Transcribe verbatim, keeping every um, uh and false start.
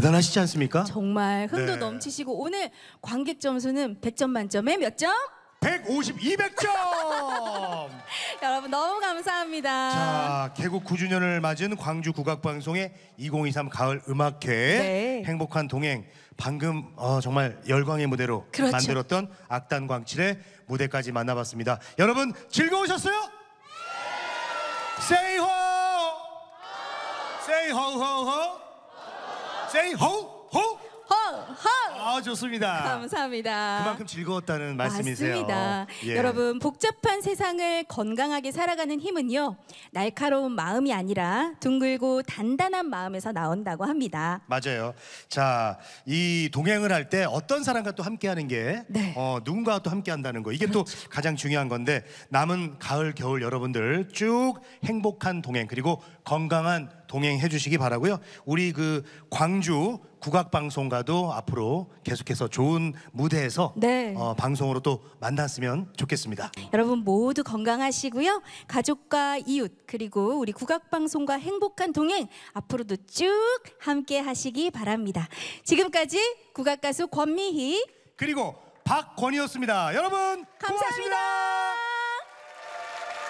대단하시지 않습니까? 정말 흥도 네. 넘치시고 오늘 관객 점수는 백 점 만점에 몇 점? 백오십, 이백 점! 여러분 너무 감사합니다. 자, 개국 구 주년을 맞은 광주 국악방송의 이천이십삼 가을 음악회 네. 행복한 동행, 방금 어, 정말 열광의 무대로 그렇죠. 만들었던 악단 광칠의 무대까지 만나봤습니다. 여러분 즐거우셨어요? Say ho! Say ho ho ho! Say ho ho! 허! 허! 아, 좋습니다. 감사합니다. 그만큼 즐거웠다는 말씀이세요. 맞습니다. 예. 여러분 복잡한 세상을 건강하게 살아가는 힘은요 날카로운 마음이 아니라 둥글고 단단한 마음에서 나온다고 합니다. 맞아요. 자, 이 동행을 할 때 어떤 사람과 또 함께하는 게 네. 어, 누군가와 또 함께한다는 거 이게 또 가장 중요한 건데 남은 가을 겨울 여러분들 쭉 행복한 동행 그리고 건강한 동행 해주시기 바라고요. 우리 그 광주 국악방송과도 앞으로 계속해서 좋은 무대에서 네. 어, 방송으로 또 만났으면 좋겠습니다. 여러분 모두 건강하시고요. 가족과 이웃 그리고 우리 국악방송과 행복한 동행 앞으로도 쭉 함께 하시기 바랍니다. 지금까지 국악가수 권미희 그리고 박권희였습니다. 여러분 감사합니다. 고맙습니다.